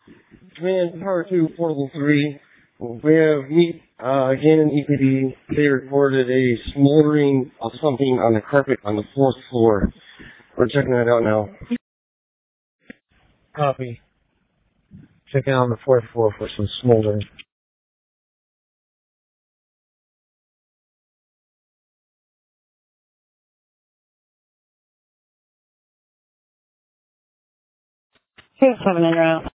Command Power 2, Portable 3. We have meet again in EPD. They reported a smoldering of something on the carpet on the 4th floor. We're checking that out now. Copy. Checking on the 4th floor for some smoldering. Here's 7 en route.